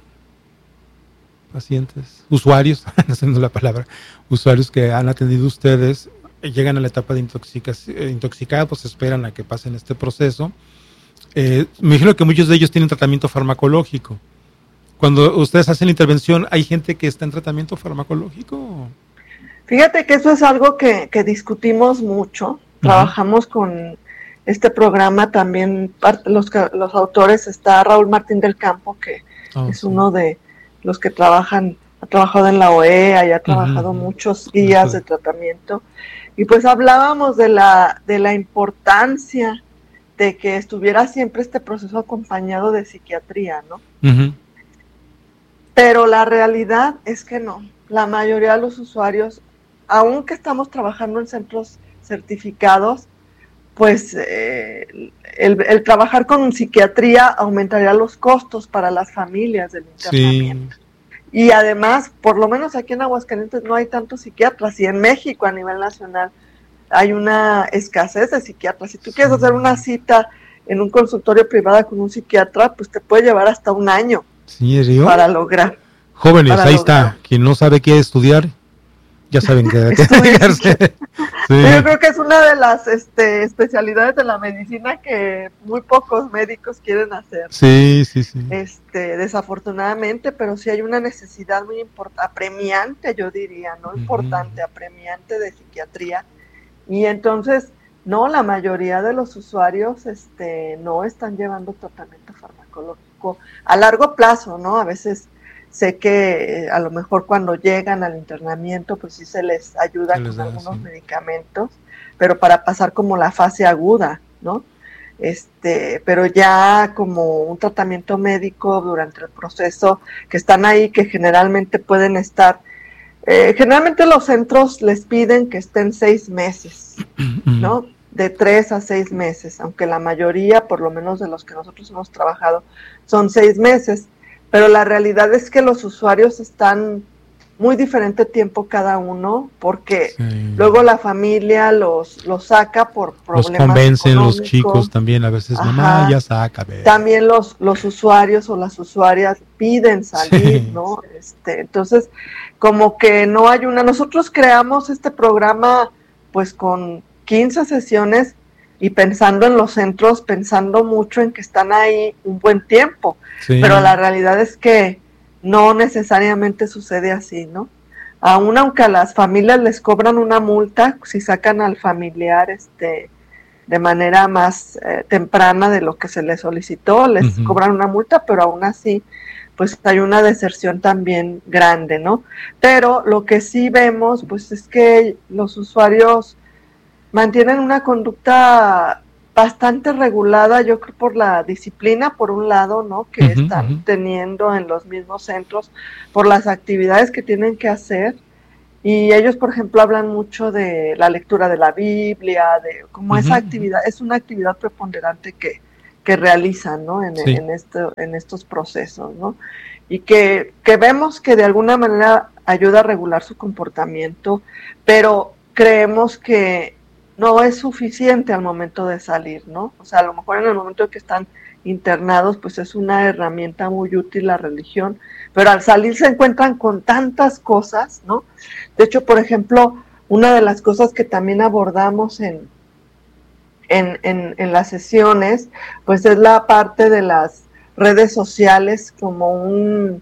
pacientes, usuarios, no sé la palabra, usuarios que han atendido ustedes, eh, llegan a la etapa de intoxicación, eh, intoxicados, esperan a que pasen este proceso, eh, me imagino que muchos de ellos tienen tratamiento farmacológico. Cuando ustedes hacen la intervención, ¿hay gente que está en tratamiento farmacológico? Fíjate que eso es algo que, que discutimos mucho. Uh-huh. Trabajamos con este programa también, los, los autores, está Raúl Martín del Campo, que oh, es sí. uno de los que trabajan, ha trabajado en la O E A y ha trabajado uh-huh. muchos guías uh-huh. de tratamiento. Y pues hablábamos de la, de la importancia de que estuviera siempre este proceso acompañado de psiquiatría, ¿no? Uh-huh. Pero la realidad es que no. La mayoría de los usuarios, aunque estamos trabajando en centros certificados, pues eh, el, el trabajar con psiquiatría aumentaría los costos para las familias del internamiento. Sí. Y además, por lo menos aquí en Aguascalientes no hay tantos psiquiatras, y en México a nivel nacional hay una escasez de psiquiatras. Si tú quieres hacer una cita en un consultorio privado con un psiquiatra, pues te puede llevar hasta un año. ¿Sí, ¿en serio? Para lograr. Jóvenes, para ahí lograr. Está. Quien no sabe qué estudiar, ya saben qué dedicarse. Sí. Yo creo que es una de las este, especialidades de la medicina que muy pocos médicos quieren hacer. Sí, sí, sí. Este, desafortunadamente, pero sí hay una necesidad muy importante, apremiante, yo diría, no importante, uh-huh. apremiante de psiquiatría. Y entonces, no, la mayoría de los usuarios este, no están llevando tratamiento farmacológico a largo plazo, ¿no? A veces sé que eh, a lo mejor cuando llegan al internamiento, pues sí se les ayuda se les con da, algunos sí. medicamentos, pero para pasar como la fase aguda, ¿no? Este, pero ya como un tratamiento médico durante el proceso, que están ahí, que generalmente pueden estar, eh, generalmente los centros les piden que estén seis meses, ¿no? De tres a seis meses, aunque la mayoría, por lo menos de los que nosotros hemos trabajado, son seis meses. Pero la realidad es que los usuarios están muy diferente tiempo cada uno, porque sí. luego la familia los, los saca por problemas Los convencen económicos. Los chicos también, a veces, Ajá. mamá, ya saca. Ve. También los, los usuarios o las usuarias piden salir, sí. ¿no? Este, entonces, como que no hay una... Nosotros creamos este programa, pues, con quince sesiones y pensando en los centros, pensando mucho en que están ahí un buen tiempo, sí. pero la realidad es que no necesariamente sucede así, ¿no? Aún aunque a las familias les cobran una multa, si sacan al familiar este de manera más eh, temprana de lo que se les solicitó, les uh-huh. cobran una multa, pero aún así, pues hay una deserción también grande, ¿no? Pero lo que sí vemos, pues es que los usuarios mantienen una conducta bastante regulada, yo creo, por la disciplina, por un lado, ¿no? Que uh-huh, están uh-huh. teniendo en los mismos centros, por las actividades que tienen que hacer. Y ellos, por ejemplo, hablan mucho de la lectura de la Biblia, de como uh-huh. esa actividad, es una actividad preponderante que, que realizan, ¿no? En, sí. en, este, en estos procesos, ¿no? Y que, que vemos que de alguna manera ayuda a regular su comportamiento, pero creemos que no es suficiente al momento de salir, ¿no? O sea, a lo mejor en el momento en que están internados, pues es una herramienta muy útil la religión, pero al salir se encuentran con tantas cosas, ¿no? De hecho, por ejemplo, una de las cosas que también abordamos en, en, en, en las sesiones, pues es la parte de las redes sociales como un...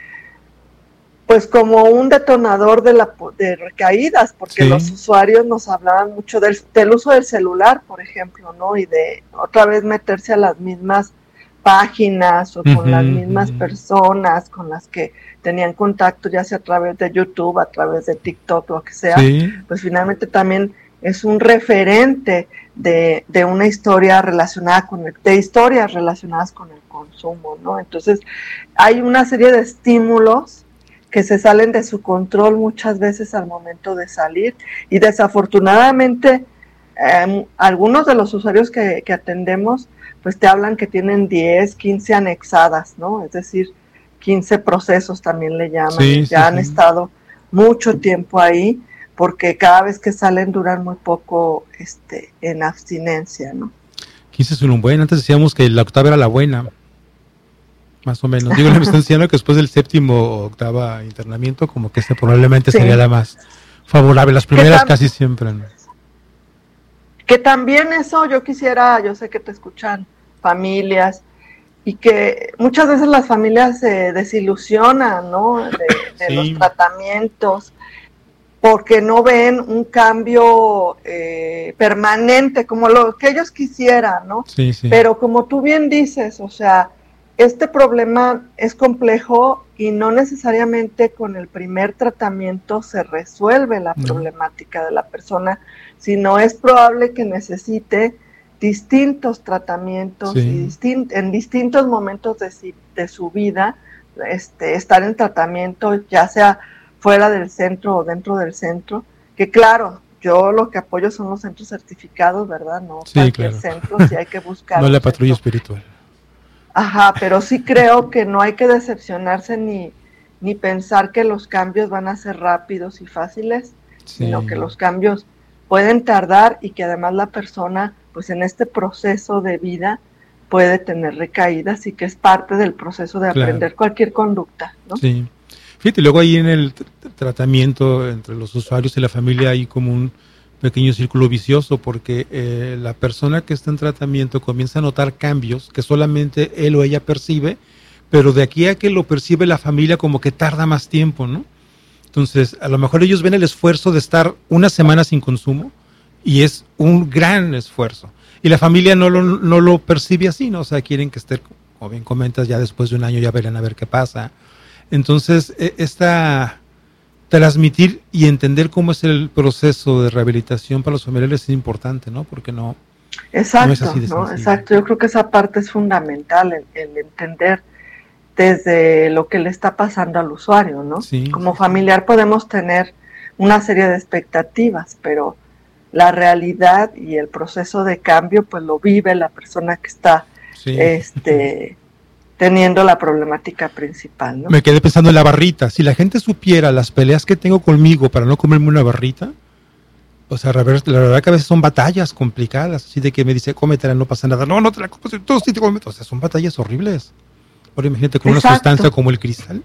pues como un detonador de, la, de recaídas, porque sí. los usuarios nos hablaban mucho del, del uso del celular, por ejemplo, ¿no? Y de otra vez meterse a las mismas páginas o con uh-huh, las mismas uh-huh. personas con las que tenían contacto, ya sea a través de YouTube, a través de TikTok, lo que sea, sí. pues finalmente también es un referente de, de una historia relacionada con el, de historias relacionadas con el consumo, ¿no? Entonces, hay una serie de estímulos que se salen de su control muchas veces al momento de salir y desafortunadamente eh, algunos de los usuarios que, que atendemos pues te hablan que tienen diez, quince anexadas, ¿no? Es decir, quince procesos también le llaman, sí, ya sí, han sí. estado mucho tiempo ahí porque cada vez que salen duran muy poco este, en abstinencia, ¿no? quince es un buen, antes decíamos que la octava era la buena. Más o menos. Digo, me están diciendo que después del séptimo o octava internamiento, como que este probablemente sí. sería la más favorable. Las primeras tam- casi siempre, ¿no? Que también eso yo quisiera, yo sé que te escuchan familias y que muchas veces las familias se desilusionan, ¿no? De, de sí. los tratamientos porque no ven un cambio eh, permanente como lo que ellos quisieran, ¿no? Sí, sí. Pero como tú bien dices, o sea, este problema es complejo y no necesariamente con el primer tratamiento se resuelve la no. problemática de la persona, sino es probable que necesite distintos tratamientos sí. y distin- en distintos momentos de, si- de su vida, este, estar en tratamiento, ya sea fuera del centro o dentro del centro, que claro, yo lo que apoyo son los centros certificados, ¿verdad? No sí, cualquier claro. centro, si hay que buscar. No la patrulla espiritual. Ajá, pero sí creo que no hay que decepcionarse ni, ni pensar que los cambios van a ser rápidos y fáciles, sí. sino que los cambios pueden tardar y que además la persona, pues en este proceso de vida, puede tener recaídas y que es parte del proceso de aprender claro. cualquier conducta, ¿no? Sí. Fíjate, luego ahí en el t- tratamiento entre los usuarios y la familia hay como un pequeño círculo vicioso porque eh, la persona que está en tratamiento comienza a notar cambios que solamente él o ella percibe, pero de aquí a que lo percibe la familia como que tarda más tiempo, ¿no? Entonces, a lo mejor ellos ven el esfuerzo de estar una semana sin consumo y es un gran esfuerzo. Y la familia no lo, no lo percibe así, ¿no? O sea, quieren que esté, como bien comentas, ya después de un año ya verán a ver qué pasa. Entonces, esta... transmitir y entender cómo es el proceso de rehabilitación para los familiares es importante, ¿no? Porque no, exacto, no es así de ¿no? sencillo. Exacto, yo creo que esa parte es fundamental, el, el entender desde lo que le está pasando al usuario, ¿no? Sí, Como sí, familiar sí. podemos tener una serie de expectativas, pero la realidad y el proceso de cambio, pues lo vive la persona que está sí. este, teniendo la problemática principal, ¿no? Me quedé pensando en la barrita. Si la gente supiera las peleas que tengo conmigo para no comerme una barrita, o sea, la verdad que a veces son batallas complicadas, así de que me dice, cómetela, no pasa nada. No, no te la comes, tú sí te comes. O sea, son batallas horribles. Ahora imagínate con Exacto. una sustancia como el cristal.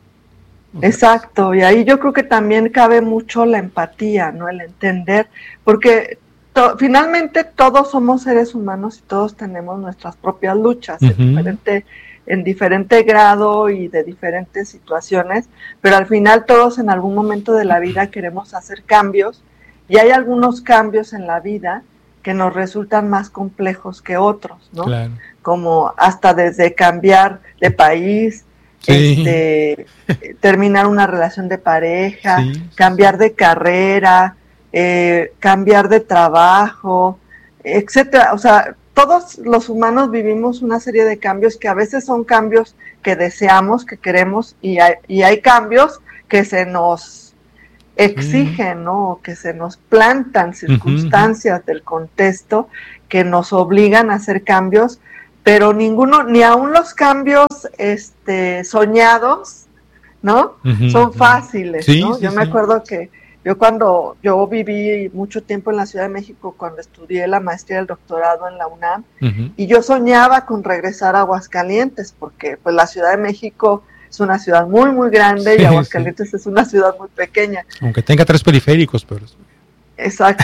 O sea, Exacto, y ahí yo creo que también cabe mucho la empatía, ¿no? El entender, porque to- finalmente todos somos seres humanos y todos tenemos nuestras propias luchas uh-huh. en diferente en diferente grado y de diferentes situaciones, pero al final todos en algún momento de la vida queremos hacer cambios y hay algunos cambios en la vida que nos resultan más complejos que otros, ¿no? Claro. Como hasta desde cambiar de país, sí. este, terminar una relación de pareja, sí, sí, cambiar sí. de carrera, eh, cambiar de trabajo, etcétera. O sea, todos los humanos vivimos una serie de cambios que a veces son cambios que deseamos, que queremos, y hay, y hay cambios que se nos exigen, ¿no? Que se nos plantan circunstancias uh-huh. del contexto que nos obligan a hacer cambios, pero ninguno, ni aun los cambios este, soñados, ¿no? Uh-huh. Son fáciles, sí, ¿no? Sí, yo sí. me acuerdo que yo cuando, yo viví mucho tiempo en la Ciudad de México cuando estudié la maestría y el doctorado en la UNAM, uh-huh. y yo soñaba con regresar a Aguascalientes, porque pues la Ciudad de México es una ciudad muy, muy grande, sí, y Aguascalientes sí. es una ciudad muy pequeña. Aunque tenga tres periféricos, pero... Exacto.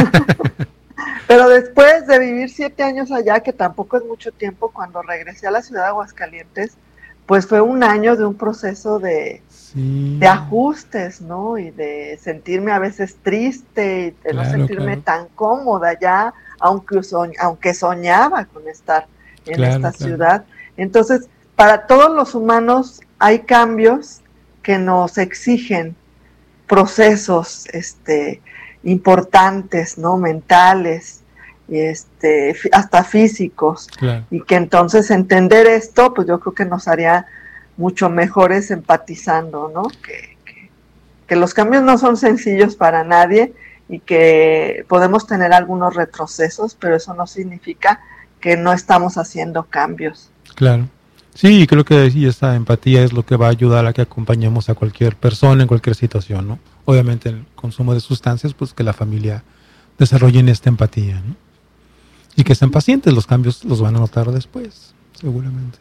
Pero después de vivir siete años allá, que tampoco es mucho tiempo, cuando regresé a la ciudad de Aguascalientes, pues fue un año de un proceso de, sí. de ajustes, ¿no? Y de sentirme a veces triste, y de claro, no sentirme claro. tan cómoda ya, aunque, soñ, aunque soñaba con estar en claro, esta claro. ciudad. Entonces, para todos los humanos hay cambios que nos exigen procesos este, importantes, ¿no? Mentales, este, hasta físicos, claro. y que entonces entender esto, pues yo creo que nos haría mucho mejores empatizando, ¿no? Que, que, que los cambios no son sencillos para nadie y que podemos tener algunos retrocesos, pero eso no significa que no estamos haciendo cambios. Claro. Sí, creo que sí, esta empatía es lo que va a ayudar a que acompañemos a cualquier persona en cualquier situación, ¿no? Obviamente el consumo de sustancias, pues que la familia desarrolle esta empatía, ¿no? Y que estén pacientes, los cambios los van a notar después, seguramente.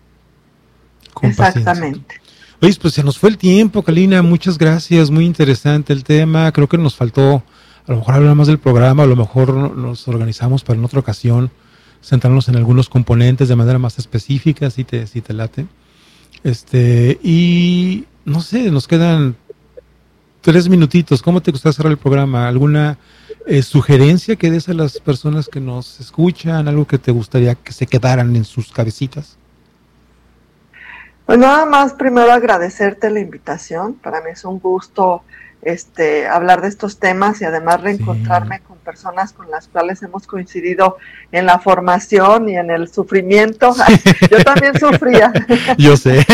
Con Exactamente. Paciencia. Oye, pues se nos fue el tiempo, Kalina, muchas gracias, muy interesante el tema, creo que nos faltó a lo mejor hablar más del programa, a lo mejor nos organizamos para en otra ocasión centrarnos en algunos componentes de manera más específica, si te, si te late. Este, y no sé, nos quedan tres minutitos. ¿Cómo te gustaría cerrar el programa? ¿Alguna eh, sugerencia que des a las personas que nos escuchan? ¿Algo que te gustaría que se quedaran en sus cabecitas? Pues nada más, primero agradecerte la invitación. Para mí es un gusto este, hablar de estos temas y además reencontrarme sí. con personas con las cuales hemos coincidido en la formación y en el sufrimiento. Sí. Yo también sufría. Yo sé.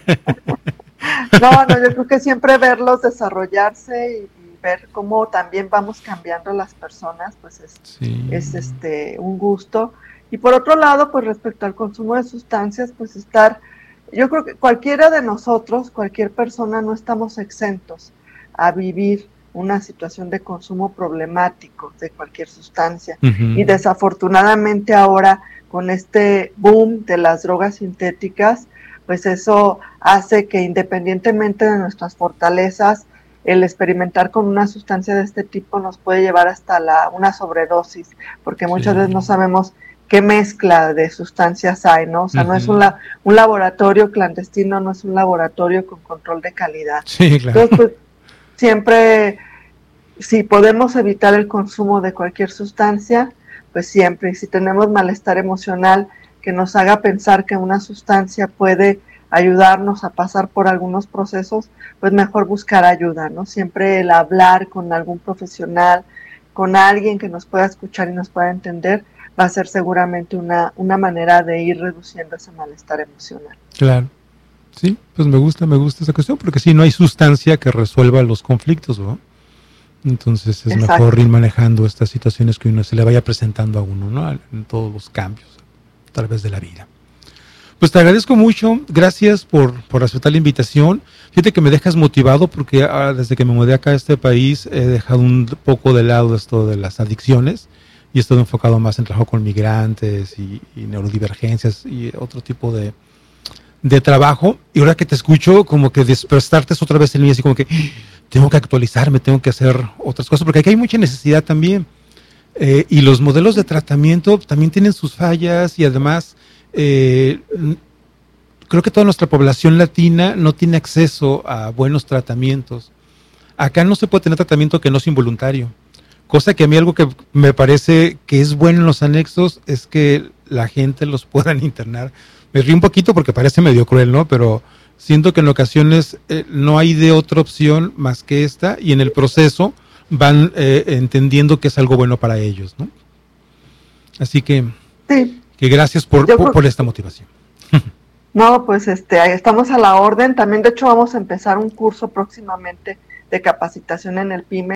No, no, yo creo que siempre verlos desarrollarse y, y ver cómo también vamos cambiando las personas, pues es, sí. es este un gusto. Y por otro lado, pues respecto al consumo de sustancias, pues estar, yo creo que cualquiera de nosotros, cualquier persona, no estamos exentos a vivir una situación de consumo problemático de cualquier sustancia. Uh-huh. Y desafortunadamente ahora, con este boom de las drogas sintéticas, pues eso hace que independientemente de nuestras fortalezas, el experimentar con una sustancia de este tipo nos puede llevar hasta la, una sobredosis, porque muchas sí. veces no sabemos qué mezcla de sustancias hay, ¿no? O sea, uh-huh. no es un, la, un laboratorio clandestino, no es un laboratorio con control de calidad. Sí, claro. Entonces, pues, siempre, si podemos evitar el consumo de cualquier sustancia, pues siempre. Y si tenemos malestar emocional que nos haga pensar que una sustancia puede ayudarnos a pasar por algunos procesos, pues mejor buscar ayuda, ¿no? Siempre el hablar con algún profesional, con alguien que nos pueda escuchar y nos pueda entender, va a ser seguramente una, una manera de ir reduciendo ese malestar emocional. Claro. Sí, pues me gusta, me gusta esa cuestión, porque sí, no hay sustancia que resuelva los conflictos, ¿no? Entonces es Exacto. mejor ir manejando estas situaciones que uno se le vaya presentando a uno, ¿no? En todos los cambios, a través de la vida. Pues te agradezco mucho, gracias por, por aceptar la invitación. Fíjate que me dejas motivado porque ah, desde que me mudé acá a este país he dejado un poco de lado esto de las adicciones y he estado enfocado más en trabajo con migrantes y, y neurodivergencias y otro tipo de, de trabajo. Y ahora que te escucho, como que despertarte otra vez en mí, así como que tengo que actualizarme, tengo que hacer otras cosas, porque aquí hay mucha necesidad también. Eh, y los modelos de tratamiento también tienen sus fallas y además eh, creo que toda nuestra población latina no tiene acceso a buenos tratamientos. Acá no se puede tener tratamiento que no sea involuntario. Cosa que a mí algo que me parece que es bueno en los anexos es que la gente los puedan internar. Me río un poquito porque parece medio cruel, ¿no? Pero siento que en ocasiones eh, no hay de otra opción más que esta y en el proceso van eh, entendiendo que es algo bueno para ellos, ¿no? Así que... Sí. Que gracias por, por, creo... por esta motivación. No, pues este, estamos a la orden. También, de hecho, vamos a empezar un curso próximamente de capacitación en el PYME.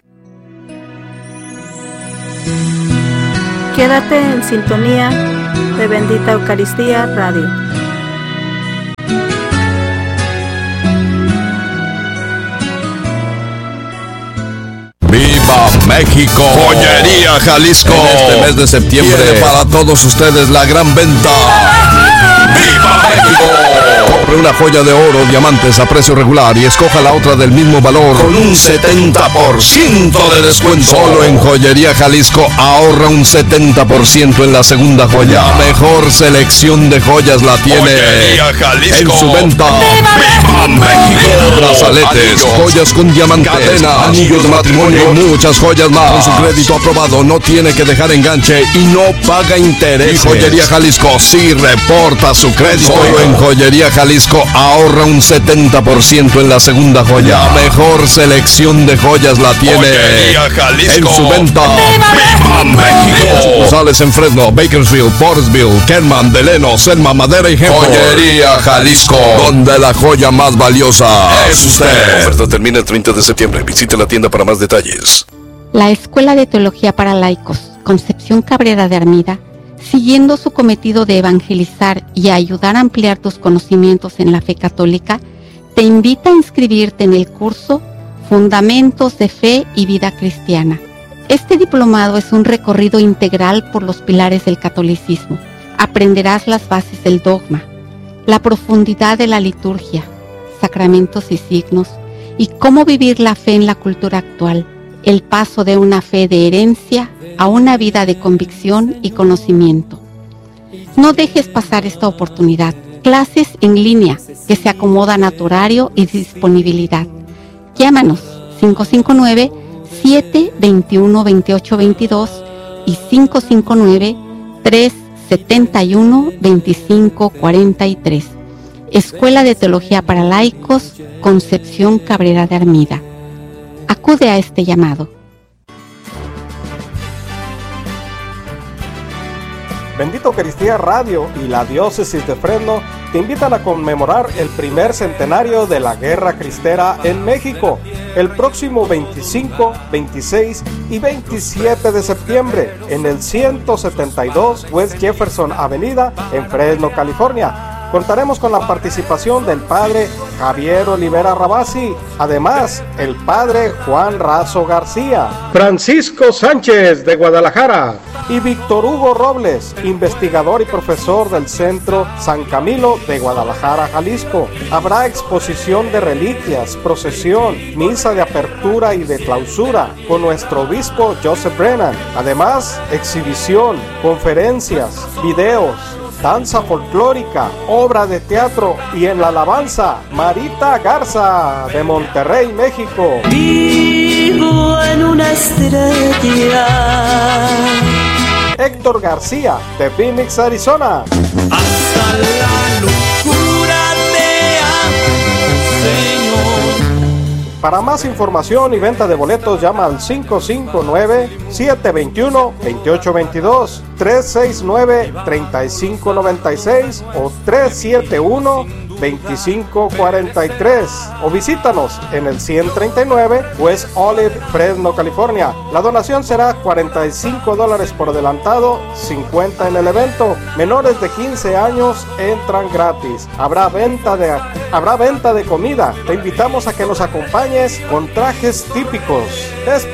Quédate en sintonía de Bendita Eucaristía Radio. ¡Viva México! Joyería Jalisco. En este mes de septiembre tiene para todos ustedes la gran venta. ¡Viva México! Compre una joya de oro, diamantes a precio regular y escoja la otra del mismo valor con un setenta por ciento de descuento. Solo en Joyería Jalisco ahorra un setenta por ciento en la segunda joya. La mejor selección de joyas la tiene Joyería Jalisco en su venta. ¡Viva México! Brazaletes, joyas con diamantes, cadenas, anillos de matrimonio y muchas joyas más. Con su crédito aprobado no tiene que dejar enganche y no paga intereses. Y Joyería Jalisco sí reporta su crédito. Solo en Joyería Jalisco ahorra un setenta por ciento en la segunda joya. La mejor selección de joyas la tiene en su venta. ¡Viva México! Sucursales en Fresno, Bakersfield, Portersville, Kerman, Deleno, Selma, Madera y Hempel. Joyería Jalisco, donde la joya más valiosa es usted. La oferta termina el treinta de septiembre. Visite la tienda para más detalles. La Escuela de Teología para Laicos, Concepción Cabrera de Armida, siguiendo su cometido de evangelizar y ayudar a ampliar tus conocimientos en la fe católica, te invita a inscribirte en el curso Fundamentos de Fe y Vida Cristiana. Este diplomado es un recorrido integral por los pilares del catolicismo. Aprenderás las bases del dogma, la profundidad de la liturgia, sacramentos y signos, y cómo vivir la fe en la cultura actual, el paso de una fe de herencia a una vida de convicción y conocimiento. No dejes pasar esta oportunidad. Clases en línea que se acomodan a tu horario y disponibilidad. Llámanos cinco cinco nueve, siete dos uno, dos ocho dos dos y cinco cinco nueve, tres siete uno, dos cinco cuatro tres. Escuela de Teología para Laicos, Concepción Cabrera de Armida. Acude a este llamado. Bendita Eucaristía Radio y la Diócesis de Fresno te invitan a conmemorar el primer centenario de la Guerra Cristera en México, el próximo veinticinco, veintiséis y veintisiete de septiembre en el ciento setenta y dos West Jefferson Avenida en Fresno, California. Contaremos con la participación del padre Javier Olivera Rabasi, además el padre Juan Razo García, Francisco Sánchez de Guadalajara y Víctor Hugo Robles, investigador y profesor del Centro San Camilo de Guadalajara, Jalisco. Habrá exposición de reliquias, procesión, misa de apertura y de clausura con nuestro obispo Joseph Brennan. Además, exhibición, conferencias, videos, danza folclórica, obra de teatro y en la alabanza, Marita Garza de Monterrey, México. Vivo en una estrella. Héctor García de Phoenix, Arizona. Hasta la locura te amo, Señor. Para más información y venta de boletos llama al cinco cinco nueve, siete dos uno, dos ocho dos dos, tres seis nueve, tres cinco nueve seis o tres siete uno, dos cinco cuatro tres o visítanos en el ciento treinta y nueve West Olive, Fresno, California. La donación será cuarenta y cinco dólares por adelantado, cincuenta en el evento. Menores de quince años entran gratis. Habrá venta de, habrá venta de comida. Te invitamos a que nos acompañes con trajes típicos.